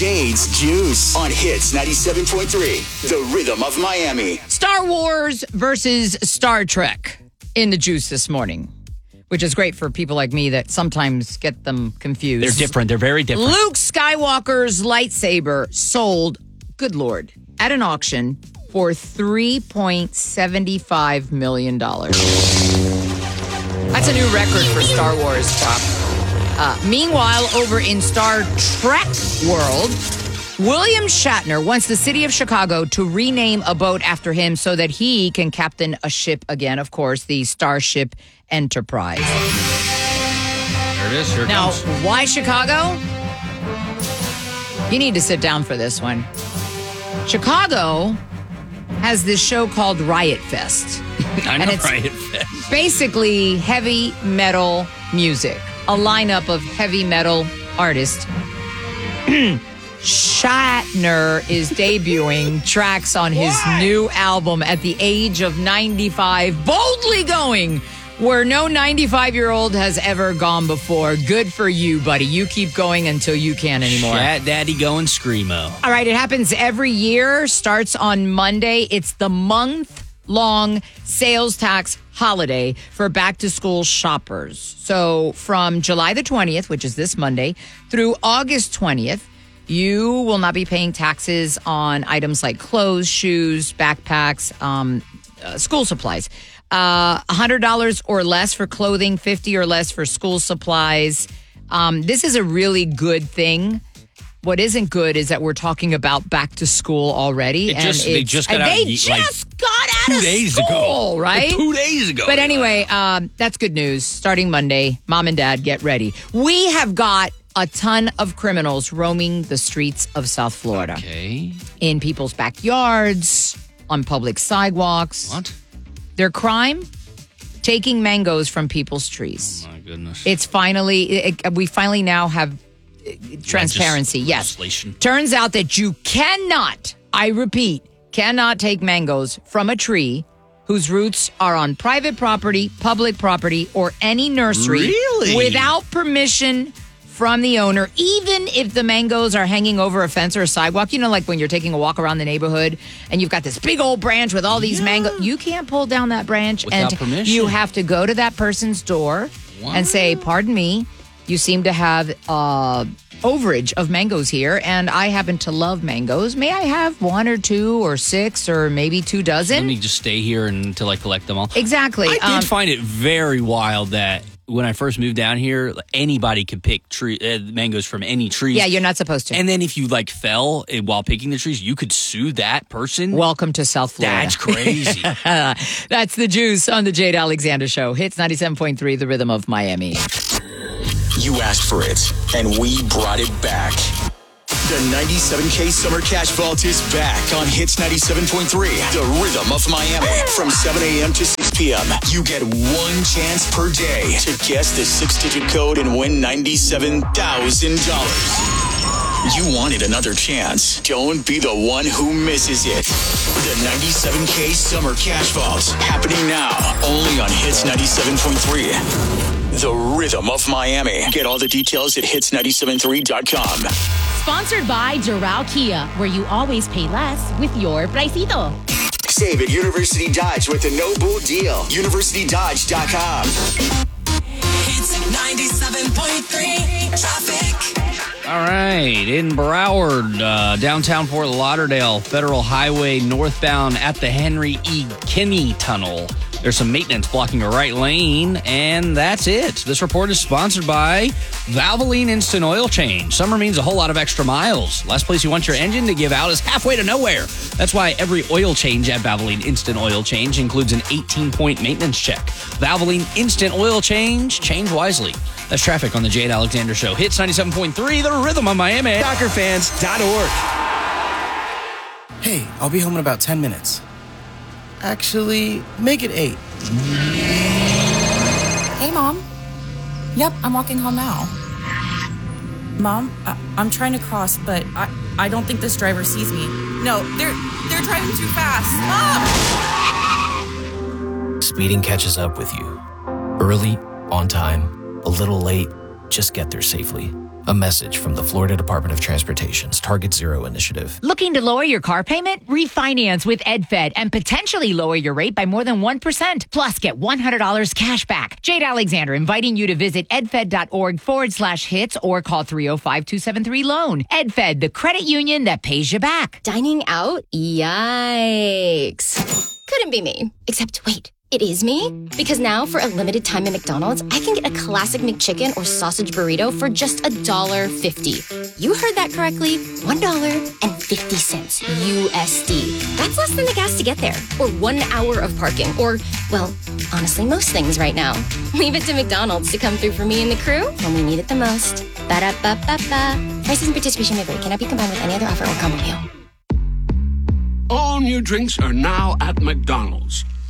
Jade's Juice on Hits 97.3, The Rhythm of Miami. Star Wars versus Star Trek in the Juice this morning, which is great for people like me that sometimes get them confused. They're different. They're very different. Luke Skywalker's lightsaber sold, good Lord, at an auction for $3.75 million. That's a new record for Star Wars stock. Meanwhile, over in Star Trek world, William Shatner wants the city of Chicago to rename a boat after him so that he can captain a ship again. Of course, the Starship Enterprise. There it is. Here it Now, comes. why Chicago? You need to sit down for this one. Chicago has this show called Riot Fest. I know, and it's Riot Fest. basically heavy metal music. A lineup of heavy metal artists. Shatner is debuting tracks on his new album at the age of 95, boldly going where no 95-year-old has ever gone before. Good for you, buddy. You keep going until you can't anymore. Shat Daddy going screamo. All right, it happens every year, starts on Monday. It's the month-long sales tax holiday for back-to-school shoppers. So from July the 20th, which is this Monday, through August 20th, you will not be paying taxes on items like clothes, shoes, backpacks, school supplies. $100 or less for clothing, $50 or less for school supplies. This is a really good thing. What isn't good is that we're talking about back to school already. They just got out of school, right? 2 days ago. But anyway, that's good news. Starting Monday, mom and dad, get ready. We have got a ton of criminals roaming the streets of South Florida. Okay. In people's backyards, on public sidewalks. What? Their crime? Taking mangoes from people's trees. Oh, my goodness. It's we finally now have transparency. Yes. Legislation. Turns out that you cannot, I repeat, cannot take mangoes from a tree whose roots are on private property, public property, or any nursery Really? without permission from the owner, even if the mangoes are hanging over a fence or a sidewalk. You know, like when you're taking a walk around the neighborhood and you've got this big old branch with all these mangoes. You can't pull down that branch. Without and permission. You have to go to that person's door and say, pardon me, you seem to have overage of mangoes here, and I happen to love mangoes. May I have 1 or 2 or 6 or maybe 2 dozen? Let me just stay here until I collect them all. Exactly. I did find it very wild that when I first moved down here, anybody could pick mangoes from any trees. Yeah, you're not supposed to. And then if you fell while picking the trees, you could sue that person. Welcome to South Florida. That's crazy. That's the Juice on the Jade Alexander Show. Hits 97.3, The Rhythm of Miami. You asked for it, and we brought it back. The 97K Summer Cash Vault is back on Hits 97.3, The Rhythm of Miami. From 7 a.m. to 6 p.m., you get one chance per day to guess the 6-digit code and win $97,000. You wanted another chance. Don't be the one who misses it. The 97K Summer Cash Vault, happening now, only on Hits 97.3. The Rhythm of Miami. Get all the details at hits973.com. Sponsored by Doral Kia, where you always pay less with your Pricito. Save at University Dodge with the No Bull deal. UniversityDodge.com. It's 97.3 traffic. All right, in Broward, downtown Fort Lauderdale, Federal Highway northbound at the Henry E. Kinney Tunnel. There's some maintenance blocking a right lane, and that's it. This report is sponsored by Valvoline Instant Oil Change. Summer means a whole lot of extra miles. Last place you want your engine to give out is halfway to nowhere. That's why every oil change at Valvoline Instant Oil Change includes an 18-point maintenance check. Valvoline Instant Oil Change. Change wisely. That's traffic on the Jade Alexander Show. Hits 97.3, The Rhythm of Miami. SoccerFans.org. Hey, I'll be home in about 10 minutes. Actually, make it 8. Hey, Mom. Yep, I'm walking home now. Mom, I'm trying to cross, but I don't think this driver sees me. No, they're driving too fast. Mom! Speeding catches up with you. Early, on time, a little late, just get there safely. A message from the Florida Department of Transportation's Target Zero initiative. Looking to lower your car payment? Refinance with EdFed and potentially lower your rate by more than 1%. Plus, get $100 cash back. Jade Alexander inviting you to visit edfed.org/hits or call 305-273-LOAN. EdFed, the credit union that pays you back. Dining out? Yikes. Couldn't be me. Except, wait. It is me? Because now, for a limited time at McDonald's, I can get a classic McChicken or sausage burrito for just $1.50. You heard that correctly. $1.50 USD. That's less than the gas to get there. Or 1 hour of parking. Or, well, honestly, most things right now. Leave it to McDonald's to come through for me and the crew when we need it the most. Ba-da-ba-ba-ba. Prices and participation may vary. Cannot be combined with any other offer or combo meal. All new drinks are now at McDonald's.